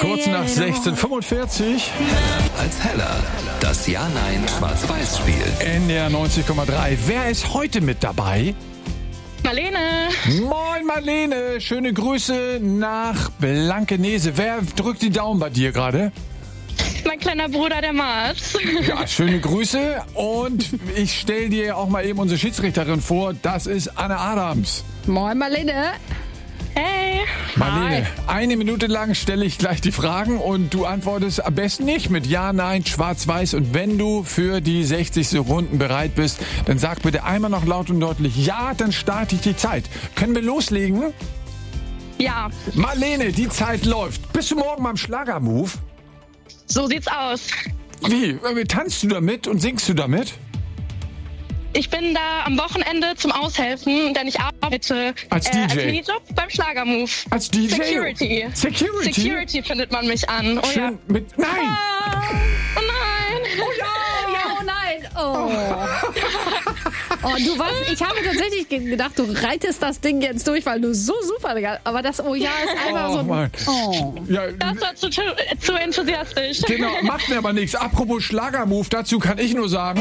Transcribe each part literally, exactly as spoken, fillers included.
Kurz nach sechzehn Uhr fünfundvierzig. Als Heller. Das Ja-Nein-Schwarz-Weiß-Spiel. N D R neunzig Komma drei. Wer ist heute mit dabei? Marlene. Moin Marlene. Schöne Grüße nach Blankenese. Wer drückt die Daumen bei dir gerade? Mein kleiner Bruder, der Mars. Ja, schöne Grüße. Und ich stelle dir auch mal eben unsere Schiedsrichterin vor. Das ist Anne Adams. Moin Marlene. Hey. Marlene, Hi. eine Minute lang stelle ich gleich die Fragen und du antwortest am besten nicht mit Ja, Nein, Schwarz-Weiß. Und wenn du für die sechzig Sekunden bereit bist, dann sag bitte einmal noch laut und deutlich Ja, dann starte ich die Zeit. Können wir loslegen? Ja, Marlene, die Zeit läuft. Bist du morgen beim Schlagermove? so sieht's aus. Wie? Äh, Tanzt du damit und singst du damit? Ich bin da am Wochenende zum Aushelfen, denn ich arbeite Als äh, D J? als Minijob beim Schlagermove. Als D J? Security. Security? Security findet man mich an. Oh Schön ja. mit... Nein! Oh nein. Oh ja, oh nein. Oh. Oh, du warst, ich habe tatsächlich gedacht, du reitest das Ding jetzt durch, weil du so super, aber das Oh ja ist einfach Oh, so Mann. ein, oh. Ja, Das war zu, zu enthusiastisch. genau, macht mir aber nichts. Apropos Schlagermove, dazu kann ich nur sagen...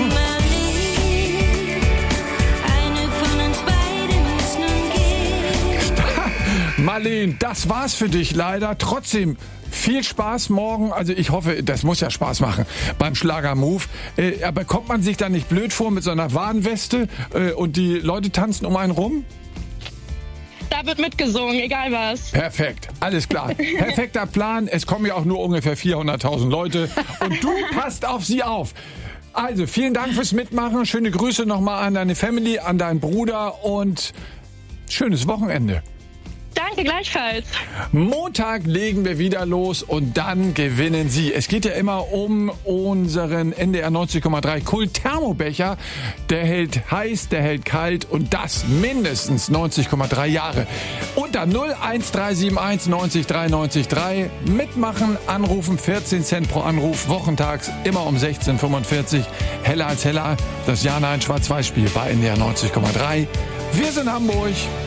Marlene, das war's für dich leider. Trotzdem viel Spaß morgen. Also ich hoffe, das muss ja Spaß machen beim Schlagermove. Äh, aber kommt man sich da nicht blöd vor mit so einer Warnweste äh, und die Leute tanzen um einen rum? Da wird mitgesungen, egal was. Perfekt, alles klar. Perfekter Plan. Es kommen ja auch nur ungefähr vierhunderttausend Leute und du passt auf sie auf. Also vielen Dank fürs Mitmachen. Schöne Grüße nochmal an deine Family, an deinen Bruder und schönes Wochenende. Danke, gleichfalls. Montag legen wir wieder los und dann gewinnen Sie. Es geht ja immer um unseren N D R neunzig Komma drei Kult-Thermobecher. Der hält heiß, der hält kalt und das mindestens neunzig Komma drei Jahre. Unter null eins drei sieben eins neunzig drei neunzig drei mitmachen, anrufen, vierzehn Cent pro Anruf, wochentags immer um sechzehn Uhr fünfundvierzig. Heller als Heller, das Ja-Nein-Schwarz-Weiß-Spiel bei N D R neunzig Komma drei. Wir sind Hamburg.